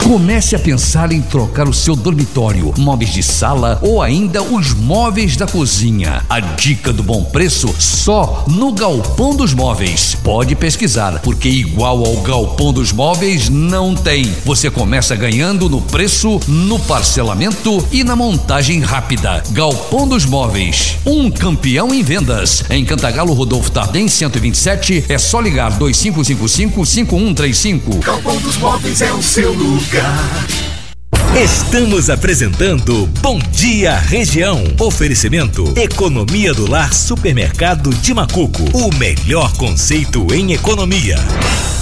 Comece a pensar em trocar o seu dormitório, móveis de sala ou ainda os móveis da cozinha. A dica do bom preço só no Galpão dos Móveis. Pode pesquisar, porque igual ao Galpão dos Móveis não tem. Você começa ganhando no preço, no parcelamento e na montagem rápida. Galpão dos Móveis, um campeão em vendas. Em Cantagalo, Rodolfo Tardem, 127, é só ligar 2555-5135. Galpão dos Móveis é o seu lugar. Estamos apresentando Bom Dia Região. Oferecimento Economia do Lar Supermercado de Macuco. O melhor conceito em economia.